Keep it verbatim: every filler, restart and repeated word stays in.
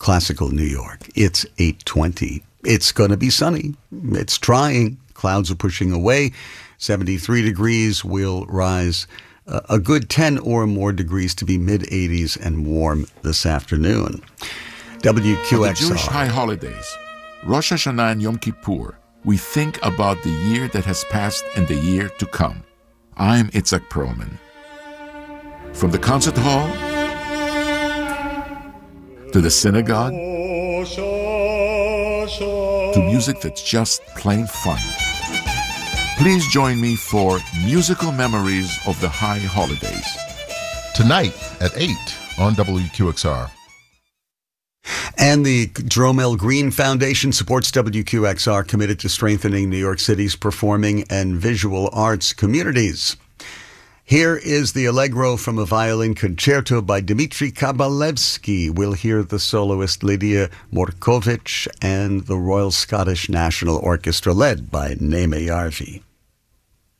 Classical New York. It's eight twenty. It's going to be sunny. It's trying. Clouds are pushing away. seventy-three degrees will rise uh, a good ten or more degrees to be mid eighties and warm this afternoon. W Q X R. For the Jewish high holidays, Rosh Hashanah and Yom Kippur, we think about the year that has passed and the year to come. I'm Itzhak Perlman. From the concert hall to the synagogue to music that's just plain fun. Please join me for Musical Memories of the High Holidays. Tonight at eight on W Q X R. And the Jerome L. Green Foundation supports W Q X R, committed to strengthening New York City's performing and visual arts communities. Here is the Allegro from a violin concerto by Dmitri Kabalevsky. We'll hear the soloist Lydia Morkovich and the Royal Scottish National Orchestra led by Naima Yarvi.